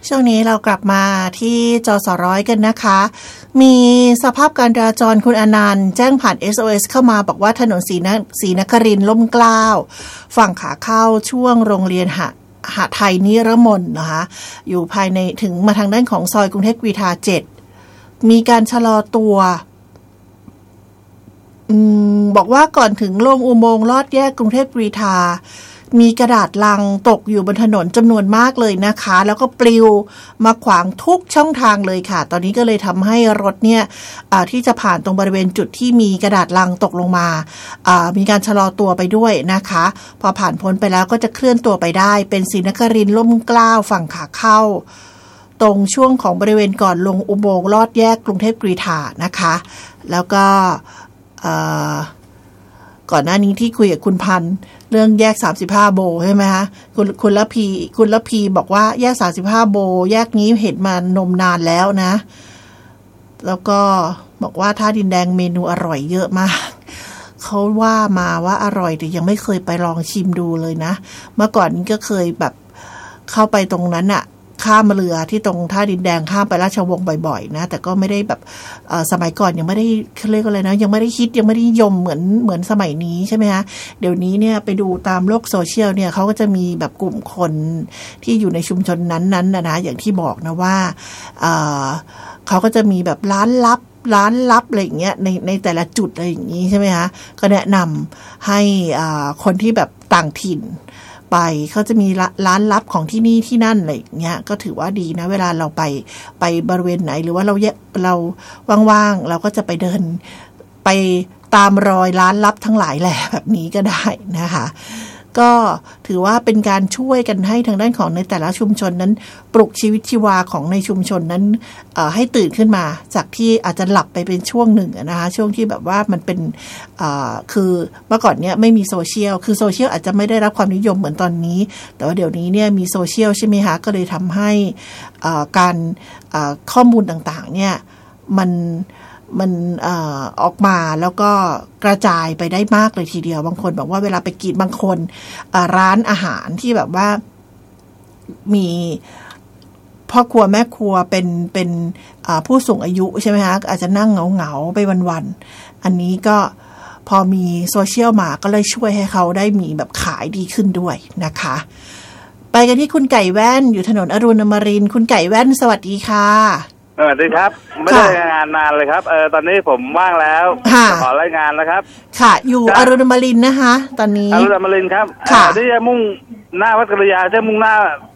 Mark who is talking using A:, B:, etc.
A: ช่วงนี้เรากลับมาที่จสร้อยกันนะคะมีสภาพการจราจรคุณอนันต์แจ้งผ่าน SOS เข้ามาบอกว่าถนนศรีนครินทร์ร่มเกล้าฝั่งขาเข้าช่วงโรงเรียนหไทยนิรมนนะคะอยู่ภายในถึงมาทางด้านของซอยกรุงเทพกรีฑา7มีการชะลอตัวบอกว่าก่อนถึงลงอุโมงค์ลอดแยกกรุงเทพกรีฑามีกระดาษลังตกอยู่บนถนนจำนวนมากเลยนะคะแล้วก็ปลิวมาขวางทุกช่องทางเลยค่ะตอนนี้ก็เลยทำให้รถเนี่ยที่จะผ่านตรงบริเวณจุดที่มีกระดาษลังตกลงมามีการชะลอตัวไปด้วยนะคะพอผ่านพ้นไปแล้วก็จะเคลื่อนตัวไปได้เป็นศรีนครินทร์ร่มเกล้าฝั่งขาเข้าตรงช่วงของบริเวณก่อนลงอุโมงค์ลอดแยกกรุงเทพกรีฑานะคะแล้วก็ก่อนหน้านี้ที่คุยกับคุณพันธ์เรื่องแยก35โบใช่ไหมคะคุณละพีบอกว่าแยก35โบแยกนี้เห็นมานมนานแล้วนะแล้วก็บอกว่าท่าดินแดงเมนูอร่อยเยอะมากเขาว่ามาว่าอร่อยแต่ยังไม่เคยไปลองชิมดูเลยนะเมื่อก่อนนี้ก็เคยแบบเข้าไปตรงนั้นอะข้ามเรือที่ตรงท่าดินแดงข้ามไปราชวงศ์บ่อยๆนะแต่ก็ไม่ได้แบบสมัยก่อนยังไม่ได้เรียกอะไรนะยังไม่ได้ฮิตยังไม่ได้นิยมเหมือนสมัยนี้ใช่ไหมคะเดี๋ยวนี้เนี่ยไปดูตามโลกโซเชียลเนี่ยเขาก็จะมีแบบกลุ่มคนที่อยู่ในชุมชนนั้นๆนะอย่างที่บอกนะว่าเขาก็จะมีแบบร้านลับอะไรอย่างเงี้ยในแต่ละจุดอะไรอย่างงี้ใช่ไหมคะก็แนะนำให้คนที่แบบต่างถิ่นไปเขาจะมีร้านลับของที่นี่ที่นั่นอะไรอย่างเงี้ยก็ถือว่าดีนะเวลาเราไปบริเวณไหนหรือว่าเราว่างๆเราก็จะไปเดินไปตามรอยร้านลับทั้งหลายแหละแบบนี้ก็ได้นะคะก็ถือว่าเป็นการช่วยกันให้ทางด้านของในแต่ละชุมชนนั้นปลุกชีวิตชีวาของในชุมชนนั้นให้ตื่นขึ้นมาจากที่อาจจะหลับไปเป็นช่วงหนึ่งนะคะช่วงที่แบบว่ามันเป็นคือเมื่อก่อนเนี้ยไม่มีโซเชียลคือโซเชียลอาจจะไม่ได้รับความนิยมเหมือนตอนนี้แต่ว่าเดี๋ยวนี้เนี่ยมีโซเชียลใช่ไหมคะก็เลยทำให้การข้อมูลต่างๆเนี่ยมันออกมาแล้วก็กระจายไปได้มากเลยทีเดียวบางคนบอกว่าเวลาไปกินบางคนร้านอาหารที่แบบว่ามีพ่อครัวแม่ครัวเป็นผู้สูงอายุใช่ไหมคะอาจจะนั่งเหงาๆไปวันๆอันนี้ก็พอมีโซเชียลมาก็เลยช่วยให้เขาได้มีแบบขายดีขึ้นด้วยนะคะไปกันที่คุณไก่แว่นอยู่ถนนอรุณอมรินทร์คุณไก่แว่นสวัสดีค่ะ
B: สวัสดีครับไม่ได้รายงานนานเลยครับตอนนี้ผมว่างแล้วขอรายงานแล้วครับ
A: ค่ะอยู่อรุณอมรินทร์นะคะตอนนี้
B: อรุณอมรินทร์ครับที่จะมุ่งหน้าวัดกระยาจะมุ่งหน้า